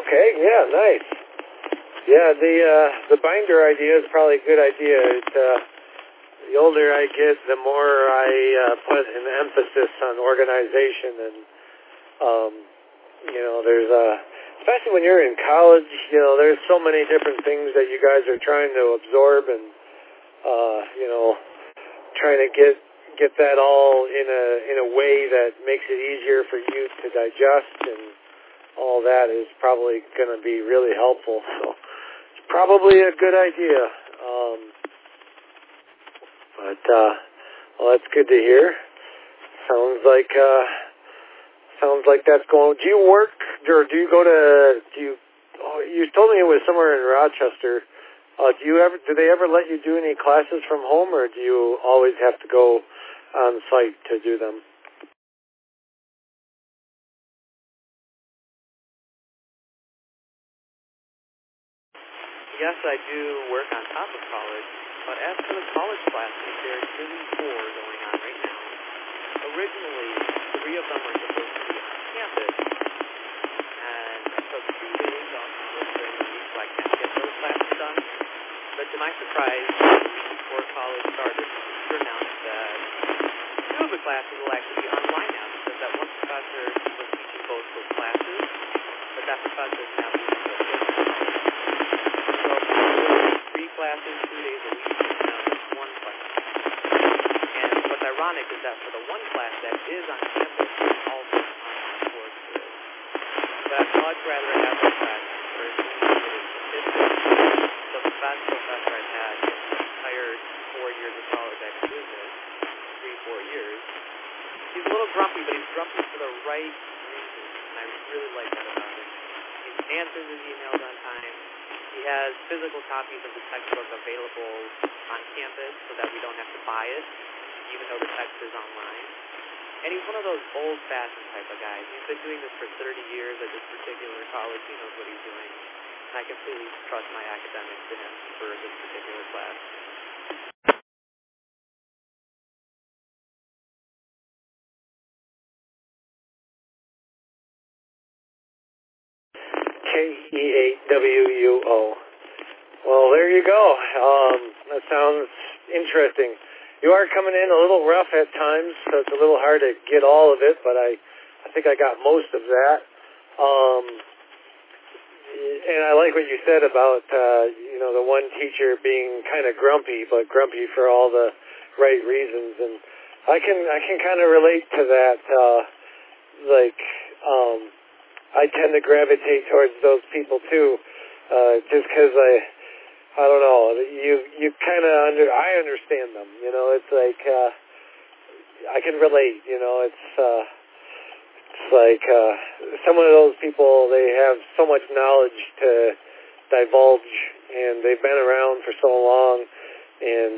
Okay, yeah, nice. Yeah, the binder idea is probably a good idea. The older I get, the more I put an emphasis on organization, and there's especially when you're in college, there's so many different things that you guys are trying to absorb, and trying to get that all in a way that makes it easier for you to digest, and all that is probably going to be really helpful. So it's probably a good idea. Well, that's good to hear. Sounds like that's going. Do you work, or do you go to? You told me it was somewhere in Rochester. Do they ever let you do any classes from home, or do you always have to go on site to do them? Yes, I do work on top of college, but as for the college classes, there's really 4 going on right now. Originally, 3 of them were supposed to be on campus, and I took 2 days off during the week so I can't get those classes done. But to my surprise, before college started, the teacher announced that 2 of the classes will actually be online now, because that one professor was teaching both those classes, but that professor is now moving to a different college. So 3 classes, 2 days a week, now just 1 class. And what's ironic is that for the 1 class that is on campus, there's also an online course for it. But I'd much rather have that class in person related to statistics. So the best professor I've had in the entire 4 years of college I've been doing this, 3-4 years, he's a little grumpy, but he's grumpy for the right reasons, and I really like that about him. He answers his emails on time. He has physical copies of the textbook available on campus so that we don't have to buy it, even though the text is online. And he's one of those old-fashioned type of guys. He's been doing this for 30 years at this particular college. He knows what he's doing. And I completely trust my academics to him for this particular class. KE8WUO. Well, there you go. That sounds interesting. You are coming in a little rough at times, so it's a little hard to get all of it, but I think I got most of that. And I like what you said about, the one teacher being kind of grumpy, but grumpy for all the right reasons. And I can kind of relate to that. I tend to gravitate towards those people too, just because I don't know. You kind of I understand them. It's like I can relate. It's like some of those people. They have so much knowledge to divulge, and they've been around for so long, and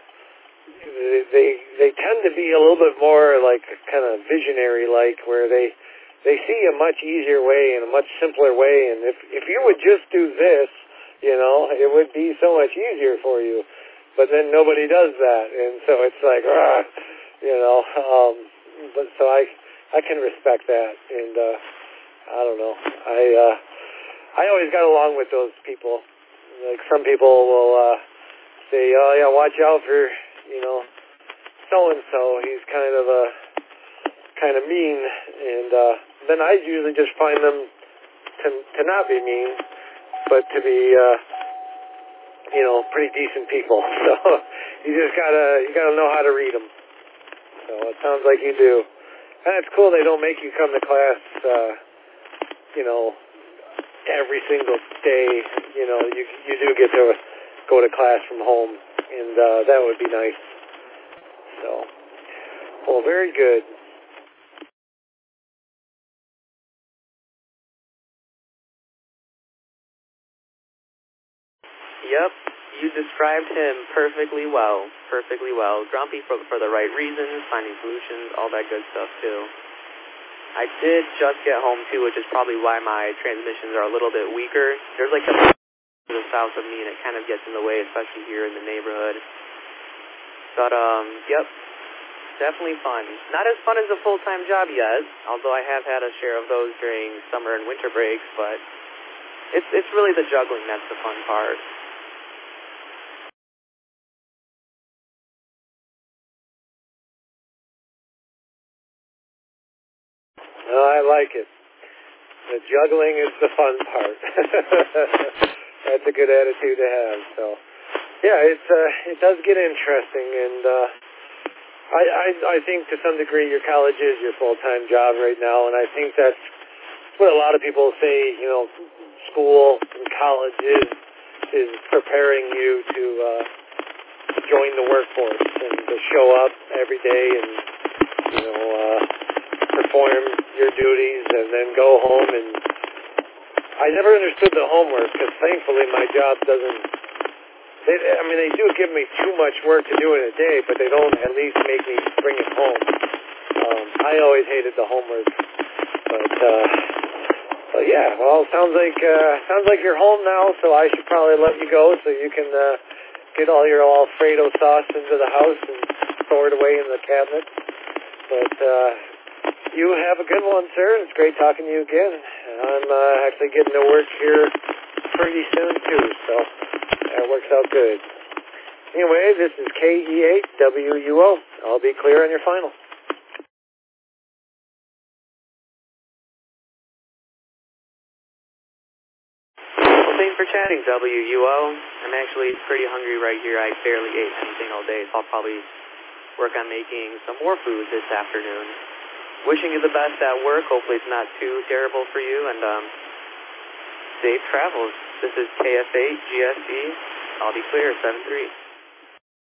they tend to be a little bit more like kind of visionary, like where they see a much easier way and a much simpler way, and if you would just do this, it would be so much easier for you. But then nobody does that, and so it's like, but so I can respect that, and I don't know. I always got along with those people. Like some people will say, "Oh yeah, watch out for so and so. He's kind of mean," and then I usually just find them to not be mean, but to be pretty decent people. So you gotta know how to read them. So it sounds like you do, and it's cool they don't make you come to class, every single day. You do get to go to class from home, and that would be nice. So, well, very good. Yep, you described him perfectly well. Grumpy for the right reasons, finding solutions, all that good stuff too. I did just get home too, which is probably why my transmissions are a little bit weaker. There's like a to the south of me, and it kind of gets in the way, especially here in the neighborhood. But yep, definitely fun. Not as fun as a full-time job yet, although I have had a share of those during summer and winter breaks, but It's really the juggling that's the fun part. Well, I like it. The juggling is the fun part. That's a good attitude to have. So, yeah, it does get interesting, and I think to some degree your college is your full-time job right now, and I think that's what a lot of people say. You know, school and college is preparing you to join the workforce and to show up every day and perform your duties and then go home. And I never understood the homework because thankfully my job doesn't. They do give me too much work to do in a day, but they don't at least make me bring it home. I always hated the homework, but yeah. Well, sounds like you're home now, so I should probably let you go so you can get all your Alfredo sauce into the house and store it away in the cabinet. But you have a good one, sir. It's great talking to you again. I'm actually getting to work here pretty soon, too, so that works out good. Anyway, this is KE8WUO. I'll be clear on your final. Well, thanks for chatting, WUO. I'm actually pretty hungry right here. I barely ate anything all day, so I'll probably work on making some more food this afternoon. Wishing you the best at work. Hopefully it's not too terrible for you, and safe travels. This is KF8 GSD. I'll be clear, 7-3.